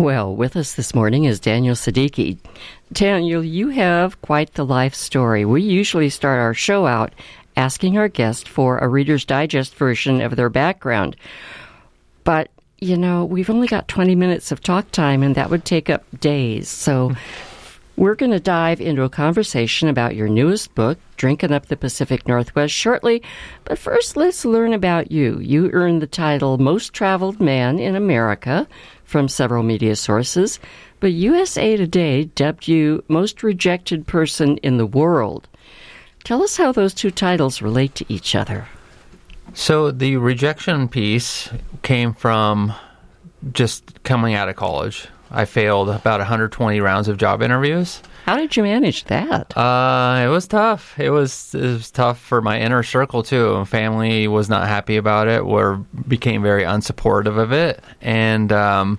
Well, with us this morning is Daniel Siddiqui. Daniel, you have quite the life story. We usually start our show out asking our guest for a Reader's Digest version of their background. But, you know, we've only got 20 minutes of talk time, and that would take up days. So we're going to dive into a conversation about your newest book, Drinking Up the Pacific Northwest, shortly. But first, let's learn about you. You earned the title Most Traveled Man in America from several media sources, but USA Today dubbed you Most Rejected Person in the World. Tell us how those two titles relate to each other. So the rejection piece came from just coming out of college. I failed about 120 rounds of job interviews. How did you manage that? It was tough. It was tough for my inner circle, too. Family was not happy about it, or became very unsupportive of it. And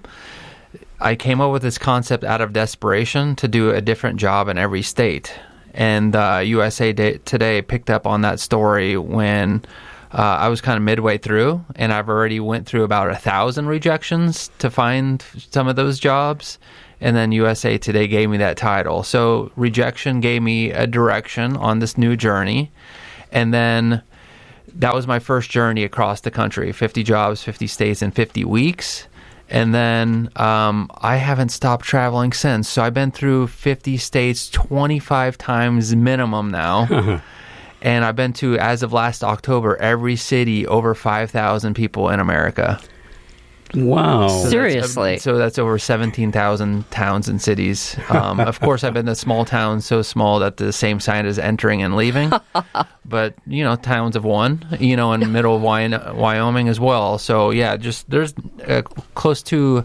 I came up with this concept out of desperation to do a different job in every state. And USA Today picked up on that story when I was kind of midway through, and I've already went through about 1,000 rejections to find some of those jobs. And then USA Today gave me that title. So rejection gave me a direction on this new journey. And then that was my first journey across the country, 50 jobs, 50 states in 50 weeks. And then I haven't stopped traveling since. So I've been through 50 states 25 times minimum now. And I've been to, as of last October, every city over 5,000 people in America. Wow. Seriously. So that's over 17,000 towns and cities. Of course, I've been to small towns so small that the same sign is entering and leaving. But, you know, towns of one, you know, in the middle of Wyoming as well. So, yeah, just there's close to...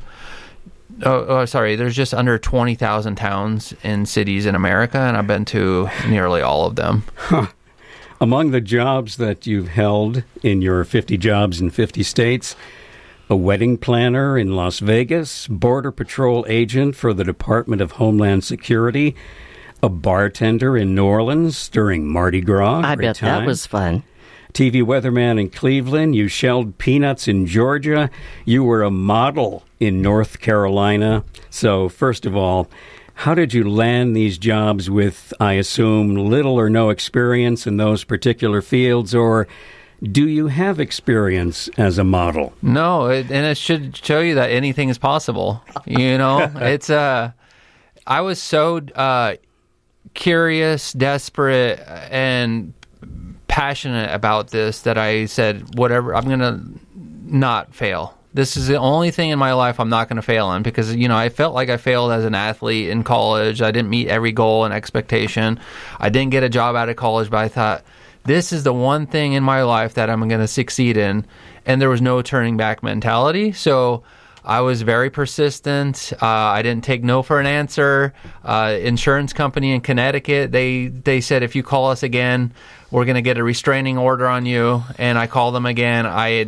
there's just under 20,000 towns and cities in America, and I've been to nearly all of them. Among the jobs that you've held in your 50 jobs in 50 states, a wedding planner in Las Vegas, Border Patrol agent for the Department of Homeland Security, a bartender in New Orleans during Mardi Gras. I bet that was fun. TV weatherman in Cleveland. You shelled peanuts in Georgia. You were a model in North Carolina. So, first of all, how did you land these jobs with, I assume, little or no experience in those particular fields, or do you have experience as a model? No, and it should show you that anything is possible. You know, it's I was so curious, desperate, and passionate about this that I said, whatever, I'm going to not fail. This is the only thing in my life I'm not going to fail in, because, you know, I felt like I failed as an athlete in college. I didn't meet every goal and expectation. I didn't get a job out of college, but I thought, this is the one thing in my life that I'm going to succeed in. And there was no turning back mentality. So I was very persistent. I didn't take no for an answer. Insurance company in Connecticut, they said, if you call us again, we're going to get a restraining order on you. And I called them again.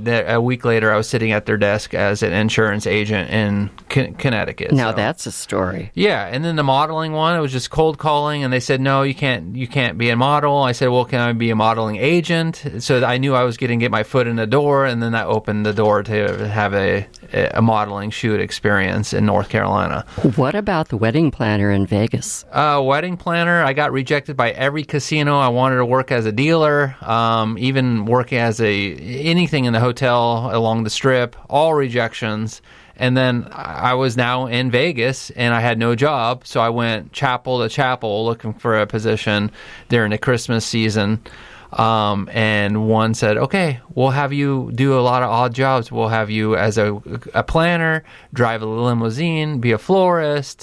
A week later, I was sitting at their desk as an insurance agent in Connecticut. Now that's a story. Yeah, and then the modeling one, it was just cold calling, and they said, no, you can't be a model. I said, well, can I be a modeling agent? So I knew I was going to get my foot in the door, and then that opened the door to have a modeling shoot experience in North Carolina. What about the wedding planner in Vegas? Wedding planner, I got rejected by every casino. I wanted to work as a dealer, even work as anything in the hotel along the strip, all rejections. And then I was now in Vegas, and I had no job, so I went chapel to chapel looking for a position during the Christmas season. And one said, okay, we'll have you do a lot of odd jobs. We'll have you as a planner, drive a limousine, be a florist.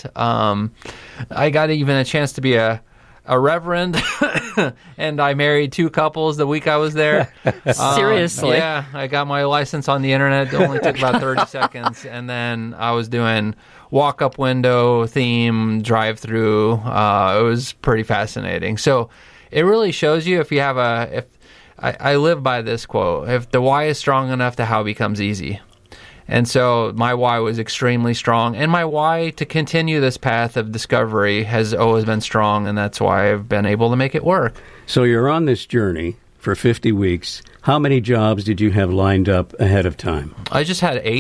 I got even a chance to be a reverend, and I married 2 couples the week I was there. Seriously? Yeah, I got my license on the internet. It only took about 30 seconds, and then I was doing walk-up window theme, drive-through. It was pretty fascinating. So it really shows you if you have I live by this quote, if the why is strong enough, the how becomes easy. And so my why was extremely strong, and my why to continue this path of discovery has always been strong, and that's why I've been able to make it work. So you're on this journey for 50 weeks. How many jobs did you have lined up ahead of time? I just had 8.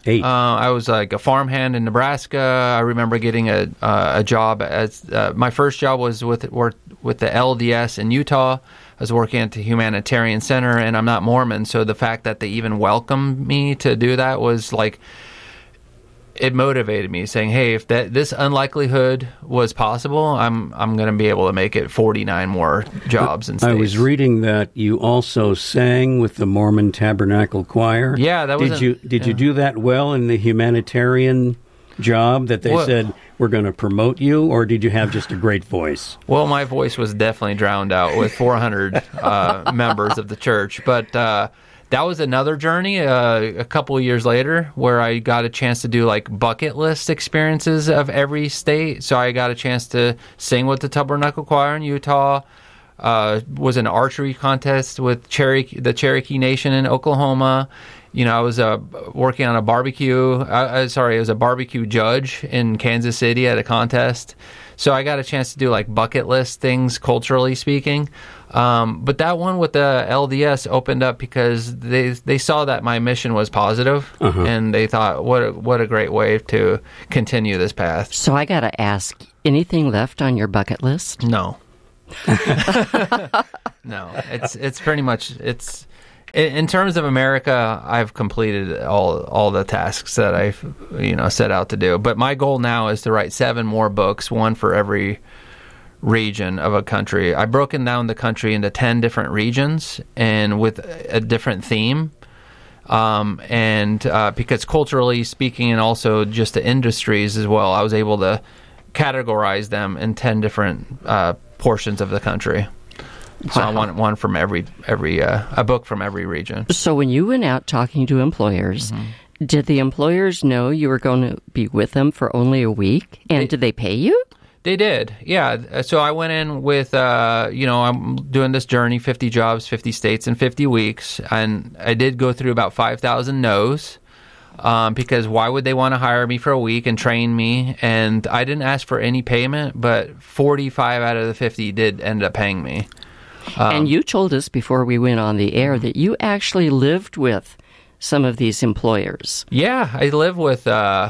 8. I was like a farmhand in Nebraska. I remember getting a job as my first job was with the LDS in Utah. I was working at the Humanitarian Center, and I'm not Mormon, so the fact that they even welcomed me to do that was like, it motivated me, saying, hey, if this unlikelihood was possible, I'm going to be able to make it 49 more jobs and states. I was reading that you also sang with the Mormon Tabernacle Choir. Yeah, that was. Did you do that well in the humanitarian job that they said we're going to promote you, or did you have just a great voice? Well, my voice was definitely drowned out with 400 members of the church, but that was another journey a couple of years later where I got a chance to do like bucket list experiences of every state. So I got a chance to sing with the Tabernacle Choir in Utah, was an archery contest with the Cherokee Nation in Oklahoma. You know, I was working on a barbecue. I was a barbecue judge in Kansas City at a contest. So I got a chance to do like bucket list things, culturally speaking. But that one with the LDS opened up because they saw that my mission was positive, and they thought, what a great way to continue this path. So I got to ask, anything left on your bucket list? No. No. It's pretty much in terms of America, I've completed all the tasks that I've set out to do. But my goal now is to write 7 more books, one for every region of a country. I've broken down the country into 10 different regions and with a different theme. Because culturally speaking, and also just the industries as well, I was able to categorize them in 10 different portions of the country. So I want one from every a book from every region. So when you went out talking to employers, did the employers know you were going to be with them for only a week? And did they pay you? They did, yeah. So I went in with, I'm doing this journey, 50 jobs, 50 states in 50 weeks. And I did go through about 5,000 no's because why would they want to hire me for a week and train me? And I didn't ask for any payment, but 45 out of the 50 did end up paying me. And you told us before we went on the air that you actually lived with some of these employers. Yeah, I live with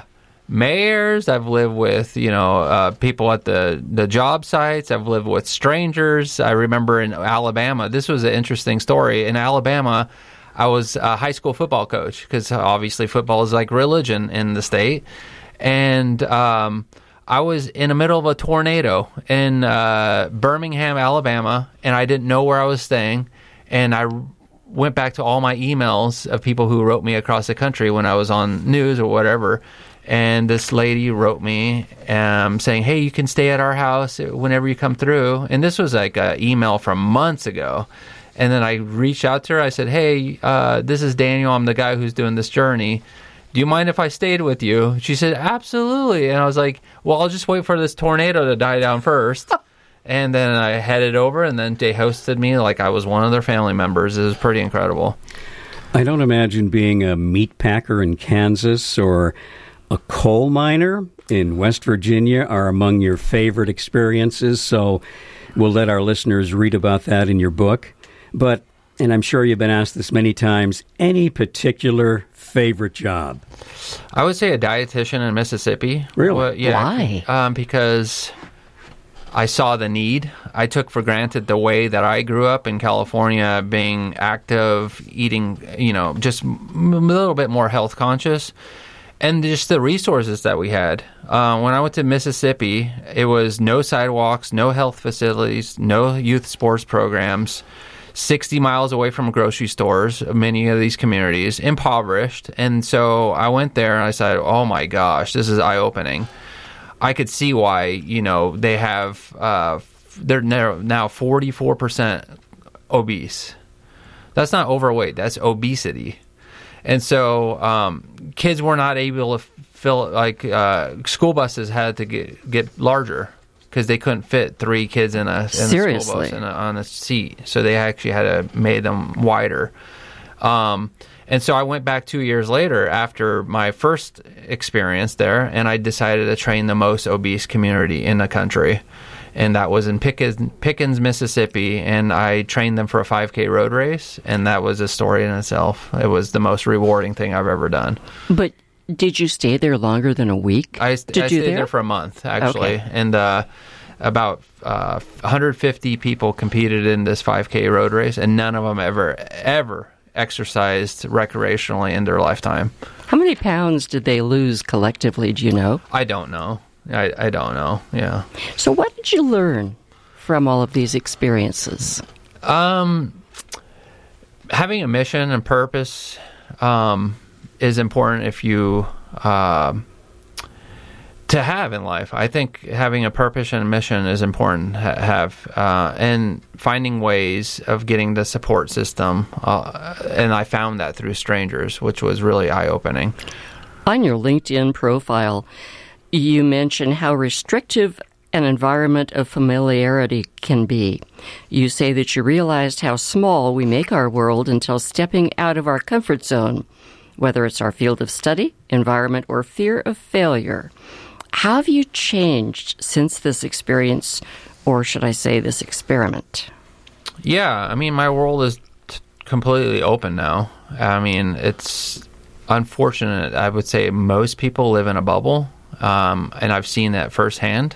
mayors. I've lived with, people at the job sites. I've lived with strangers. I remember in Alabama, this was an interesting story. In Alabama, I was a high school football coach because obviously football is like religion in the state. And I was in the middle of a tornado in Birmingham, Alabama, and I didn't know where I was staying. And I went back to all my emails of people who wrote me across the country when I was on news or whatever. And this lady wrote me saying, hey, you can stay at our house whenever you come through. And this was like an email from months ago. And then I reached out to her. I said, hey, this is Daniel. I'm the guy who's doing this journey. Do you mind if I stayed with you? She said, absolutely. And I was like, well, I'll just wait for this tornado to die down first. And then I headed over, and then they hosted me like I was one of their family members. It was pretty incredible. I don't imagine being a meat packer in Kansas or a coal miner in West Virginia are among your favorite experiences, so we'll let our listeners read about that in your book. But, and I'm sure you've been asked this many times, any particular favorite job? I would say a dietitian in Mississippi. Really? Well, yeah. Why? Because I saw the need. I took for granted the way that I grew up in California, being active, eating, just a little bit more health conscious. And just the resources that we had. When I went to Mississippi, it was no sidewalks, no health facilities, no youth sports programs, 60 miles away from grocery stores, many of these communities, impoverished. And so I went there and I said, oh my gosh, this is eye-opening. I could see why, they have, they're now 44% obese. That's not overweight, that's obesity. And so kids were not able to fill, school buses had to get larger because they couldn't fit 3 kids in a school bus on a seat. So they actually had to make them wider. And so I went back 2 years later after my first experience there, and I decided to train the most obese community in the country. And that was in Pickens, Mississippi, and I trained them for a 5K road race, and that was a story in itself. It was the most rewarding thing I've ever done. But Did you stay there longer than a week? I stayed there for a month, actually. Okay. And about 150 people competed in this 5K road race, and none of them ever exercised recreationally in their lifetime. How many pounds did they lose collectively, do you know? I don't know. I don't know, yeah. So what did you learn from all of these experiences? Having a mission and purpose is important if you to have in life. I think having a purpose and a mission is important to have, and finding ways of getting the support system. And I found that through strangers, which was really eye-opening. On your LinkedIn profile, you mention how restrictive an environment of familiarity can be. You say that you realized how small we make our world until stepping out of our comfort zone, whether it's our field of study, environment, or fear of failure. How have you changed since this experience, or should I say this experiment? Yeah, I mean, my world is completely open now. I mean, it's unfortunate. I would say most people live in a bubble, and I've seen that firsthand.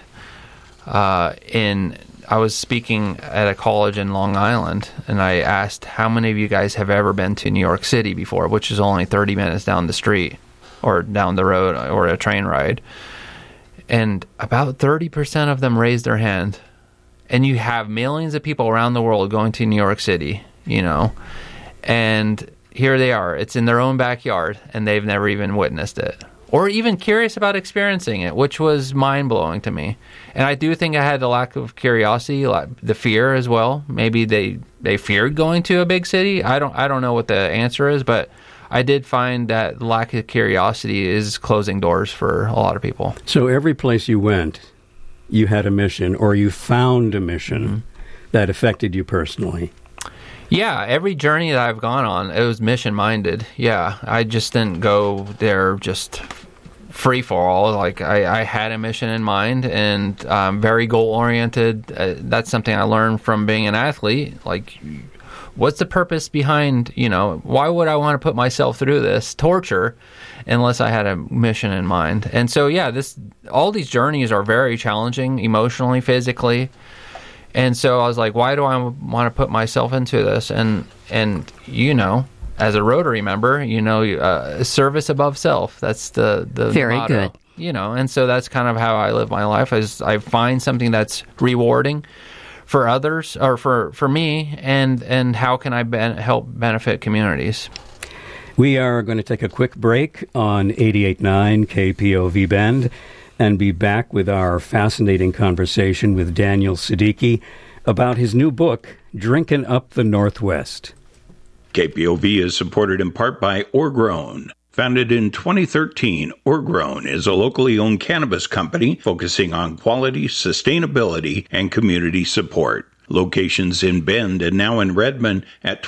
I was speaking at a college in Long Island, and I asked how many of you guys have ever been to New York City before, which is only 30 minutes down the street or down the road or a train ride. And about 30% of them raised their hand. And you have millions of people around the world going to New York City, you know, and here they are. It's in their own backyard, and they've never even witnessed it or even curious about experiencing it, which was mind-blowing to me. And I do think I had a lack of curiosity, the fear as well. Maybe they feared going to a big city. I don't know what the answer is, but I did find that lack of curiosity is closing doors for a lot of people. So every place you went, you had a mission, or you found a mission that affected you personally. Yeah, every journey that I've gone on, it was mission-minded. Yeah, I just didn't go there just free-for-all. Like, I had a mission in mind, and very goal-oriented. That's something I learned from being an athlete. Like, what's the purpose behind, you know, why would I want to put myself through this torture unless I had a mission in mind? And so, yeah, all these journeys are very challenging emotionally, physically. And so I was like, why do I want to put myself into this? And you know, as a Rotary member, you know, service above self. That's the very motto, good. You know, and so that's kind of how I live my life. Is I find something that's rewarding for others or for me, and how can I help benefit communities? We are going to take a quick break on 88.9 KPOV Bend and be back with our fascinating conversation with Daniel Siddiqui about his new book, Drinkin' Up the Northwest. KPOV is supported in part by Orgrown. Founded in 2013, Orgrown is a locally owned cannabis company focusing on quality, sustainability, and community support. Locations in Bend and now in Redmond at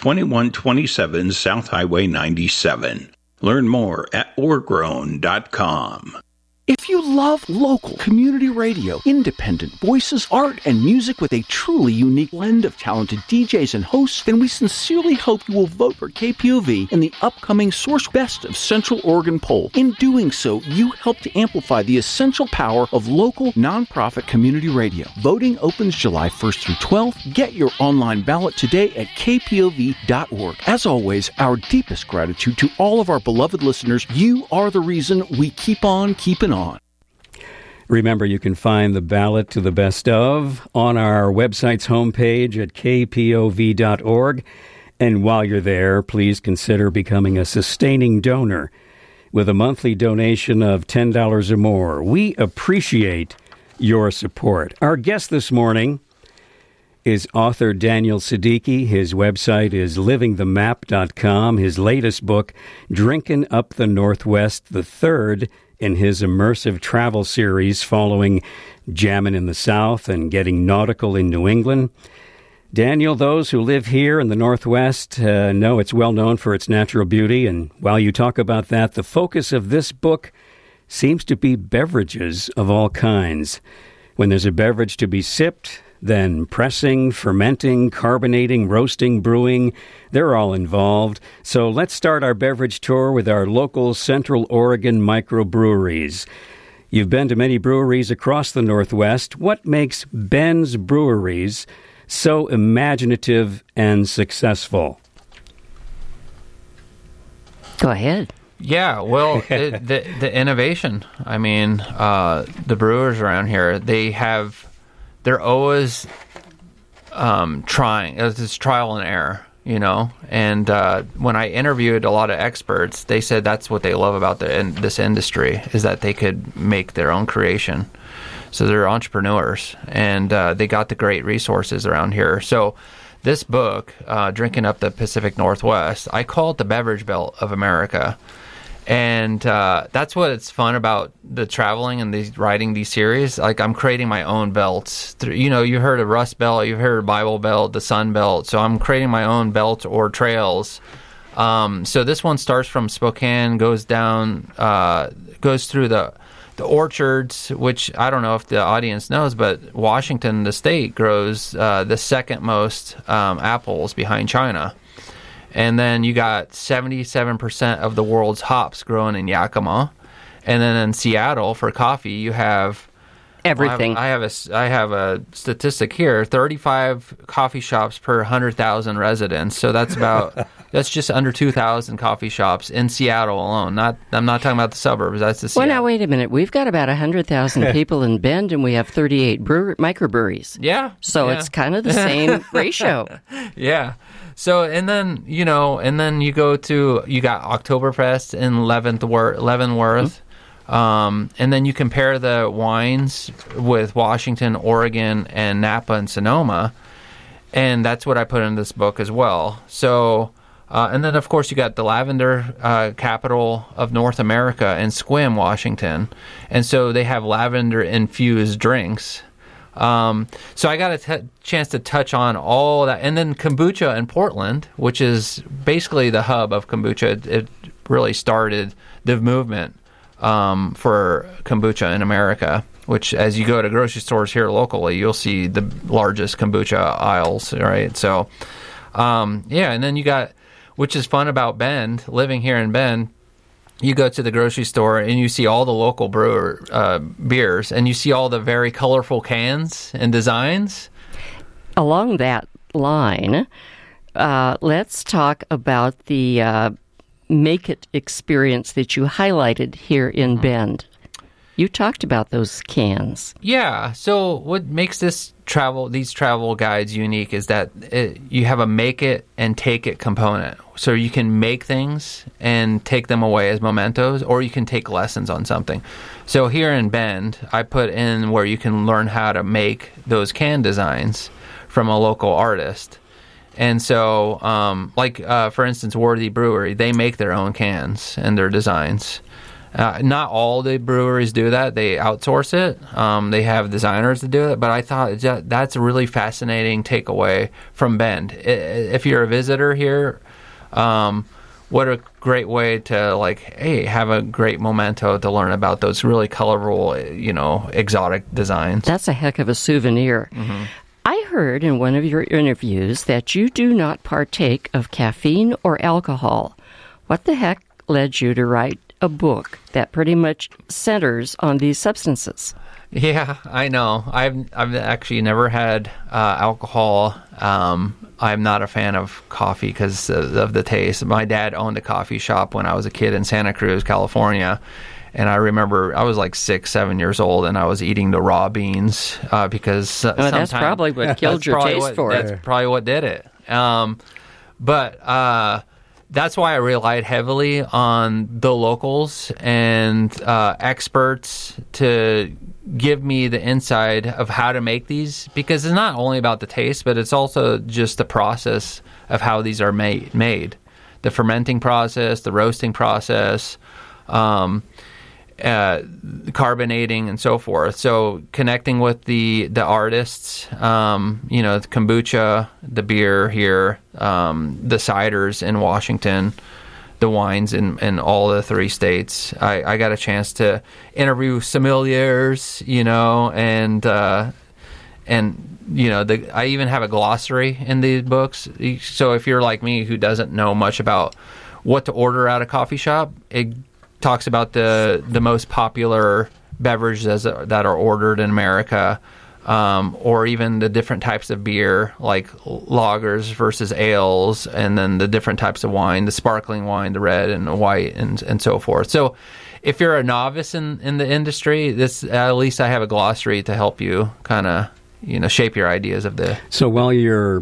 2127 South Highway 97. Learn more at orgrown.com. If you love local community radio, independent voices, art, and music with a truly unique blend of talented DJs and hosts, then we sincerely hope you will vote for KPOV in the upcoming Source Best of Central Oregon poll. In doing so, you help to amplify the essential power of local, nonprofit community radio. Voting opens July 1st through 12th. Get your online ballot today at kpov.org. As always, our deepest gratitude to all of our beloved listeners. You are the reason we keep on keeping on. Remember, you can find the ballot to the best of on our website's homepage at kpov.org. And while you're there, please consider becoming a sustaining donor with a monthly donation of $10 or more. We appreciate your support. Our guest this morning is author Daniel Siddiqui. His website is livingthemap.com. His latest book, Drinkin' Up the Northwest, the third in his immersive travel series following Jammin' in the South and Getting Nautical in New England. Daniel, those who live here in the Northwest know it's well known for its natural beauty, and while you talk about that, the focus of this book seems to be beverages of all kinds. When there's a beverage to be sipped, then pressing, fermenting, carbonating, roasting, brewing. They're all involved. So let's start our beverage tour with our local Central Oregon microbreweries. You've been to many breweries across the Northwest. What makes Bend's Breweries so imaginative and successful? Go ahead. Yeah, well, the innovation. I mean, the brewers around here, they're always trying. It's trial and error, you know. And when I interviewed a lot of experts, they said that's what they love about this industry, is that they could make their own creation. So they're entrepreneurs, and they got the great resources around here. So this book, Drinking Up the Pacific Northwest, I call it the beverage belt of America. And that's what's fun about the traveling and writing these series. Like, I'm creating my own belts. You know, you heard of Rust Belt, you've heard of Bible Belt, the Sun Belt. So I'm creating my own belts or trails. So this one starts from Spokane, goes down, goes through the orchards, which I don't know if the audience knows, but Washington, the state, grows the second most apples behind China. And then you got 77% of the world's hops grown in Yakima. And then in Seattle, for coffee, you have everything. I have a statistic here: 35 coffee shops per 100,000 residents. So that's that's just under 2,000 coffee shops in Seattle alone. I'm not talking about the suburbs. That's the Seattle. Well, now wait a minute. We've got about 100,000 people in Bend, and we have 38 microbreweries. Yeah. So it's kind of the same ratio. Yeah. So, and then you got Oktoberfest in Leavenworth. And then you compare the wines with Washington, Oregon, and Napa and Sonoma, and that's what I put in this book as well. So, and then of course you got the lavender capital of North America in Sequim, Washington, and so they have lavender infused drinks. So I got a chance to touch on all that, and then kombucha in Portland, which is basically the hub of kombucha. It really started the movement for kombucha in America, which, as you go to grocery stores here locally, you'll see the largest kombucha aisles, right? So, and then you got, which is fun about Bend, living here in Bend, you go to the grocery store and you see all the local brewer beers, and you see all the very colorful cans and designs. Along that line, let's talk about the Make It experience that you highlighted here in Bend. You talked about those cans. Yeah. So what makes these travel guides unique is that you have a make it and take it component. So you can make things and take them away as mementos, or you can take lessons on something. So here in Bend, I put in where you can learn how to make those can designs from a local artist. And so, for instance, Worthy Brewery, they make their own cans and their designs. Not all the breweries do that. They outsource it. They have designers to do it. But I thought that's a really fascinating takeaway from Bend. If you're a visitor here, what a great way to, have a great memento to learn about those really colorful, exotic designs. That's a heck of a souvenir. Mm-hmm. I heard in one of your interviews that you do not partake of caffeine or alcohol. What the heck led you to write a book that pretty much centers on these substances? Yeah, I know. I've actually never had alcohol. I'm not a fan of coffee because of the taste. My dad owned a coffee shop when I was a kid in Santa Cruz, California. And I remember I was like 6, 7 years old, and I was eating the raw beans because that's probably what killed your taste for it. That's probably what did it. But that's why I relied heavily on the locals and experts to give me the inside of how to make these, because it's not only about the taste, but it's also just the process of how these are made. The fermenting process, the roasting process, carbonating and so forth. So connecting with the artists, the kombucha, the beer here, the ciders in Washington, the wines in all the 3 states. I got a and I even have a glossary in these books. So if you're like me who doesn't know much about what to order at a coffee shop, it talks about the most popular beverages that are ordered in America, or even the different types of beer, like lagers versus ales, and then the different types of wine, the sparkling wine, the red and the white, and so forth. So if you're a novice in the industry, at least I have a glossary to help you kind of shape your ideas of the... So while you're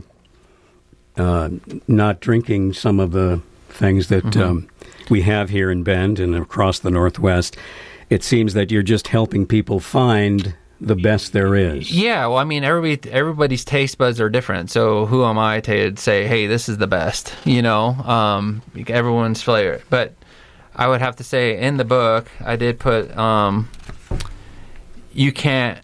not drinking some of the things that we have here in Bend and across the Northwest, it seems that you're just helping people find the best there is. Yeah, well, I mean, everybody's taste buds are different, so who am I to say, hey, this is the best, everyone's flavor. But I would have to say, in the book, I did put, you can't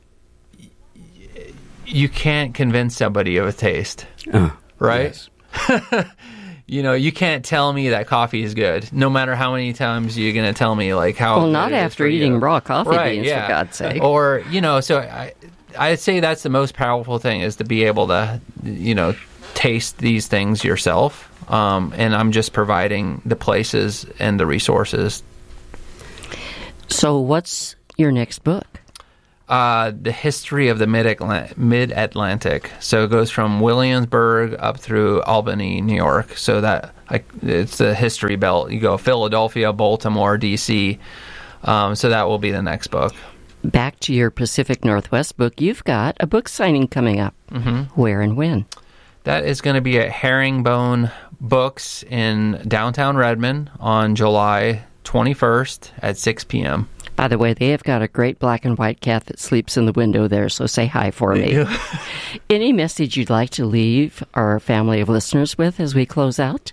convince somebody of a taste, right? Yes. You can't tell me that coffee is good, no matter how many times you're going to tell me like how. Well, not after eating raw coffee beans, yeah. for God's sake. Or so I'd say that's the most powerful thing, is to be able to taste these things yourself. And I'm just providing the places and the resources. So, what's your next book? The history of the Mid-Atlantic. So it goes from Williamsburg up through Albany, New York. So it's the history belt. You go Philadelphia, Baltimore, D.C. So that will be the next book. Back to your Pacific Northwest book, you've got a book signing coming up. Mm-hmm. Where and when? That is going to be at Herringbone Books in downtown Redmond on July 21st at 6 p.m. By the way, they have got a great black and white cat that sleeps in the window there, so say hi for me. Any message you'd like to leave our family of listeners with as we close out?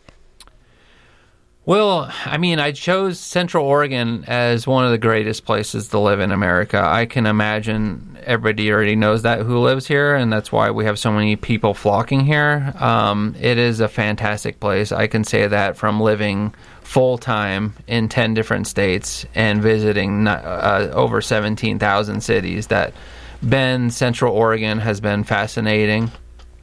Well, I mean, I chose Central Oregon as one of the greatest places to live in America. I can imagine everybody already knows that who lives here, and that's why we have so many people flocking here. It is a fantastic place. I can say that from living full-time in 10 different states and visiting over 17,000 cities, that Bend, Central Oregon has been fascinating.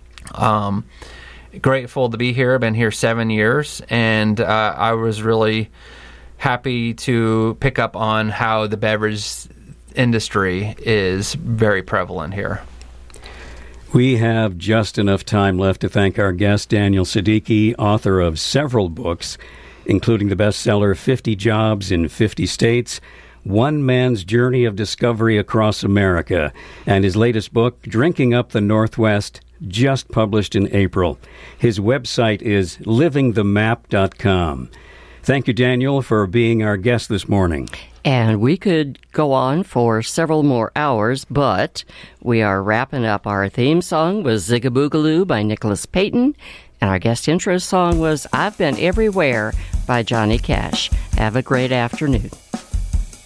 Grateful to be here. I've been here 7 years, and I was really happy to pick up on how the beverage industry is very prevalent here. We have just enough time left to thank our guest, Daniel Siddiqui, author of several books, including the bestseller 50 Jobs in 50 States, One Man's Journey of Discovery Across America, and his latest book, Drinking Up the Northwest, just published in April. His website is livingthemap.com. Thank you, Daniel, for being our guest this morning. And we could go on for several more hours, but we are wrapping up. Our theme song was Zigaboogaloo by Nicholas Payton, and our guest intro song was I've Been Everywhere by Johnny Cash. Have a great afternoon.